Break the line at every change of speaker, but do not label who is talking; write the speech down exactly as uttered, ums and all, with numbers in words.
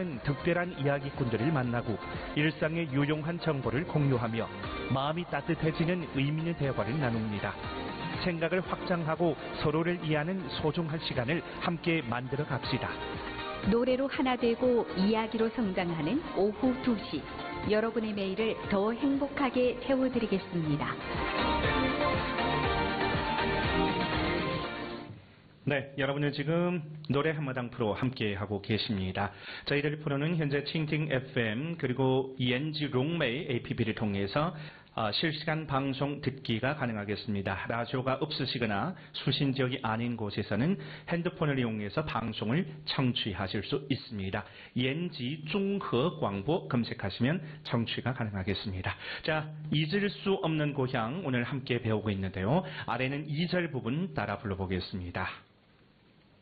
좋아하는 특별한 이야기꾼들을 만나고 일상의 유용한 정보를 공유하며 마음이 따뜻해지는 의미 있는 대화를 나눕니다. 생각을 확장하고 서로를 이해하는 소중한 시간을 함께 만들어 갑시다.
노래로 하나 되고 이야기로 성장하는 오후 두 시. 여러분의 매일을 더 행복하게 채워드리겠습니다.
네, 여러분은 지금 노래 한마당 프로 함께하고 계십니다. 저희들 프로는 현재 칭팅 에프엠 그리고 이엔지 롱메이 에이피피를 통해서 어, 실시간 방송 듣기가 가능하겠습니다. 라디오가 없으시거나 수신 지역이 아닌 곳에서는 핸드폰을 이용해서 방송을 청취하실 수 있습니다. 이엔지 중허 광보 검색하시면 청취가 가능하겠습니다. 자, 잊을 수 없는 고향 오늘 함께 배우고 있는데요. 아래는 이 절 부분 따라 불러보겠습니다.